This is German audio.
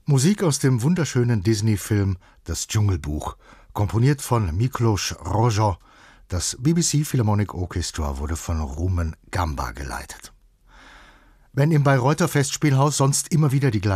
Musik aus dem wunderschönen Disney-Film Das Dschungelbuch, komponiert von Miklos Rozsa. Das BBC Philharmonic Orchestra wurde von Rumen Gamba geleitet. Wenn im Bayreuther Festspielhaus sonst immer wieder die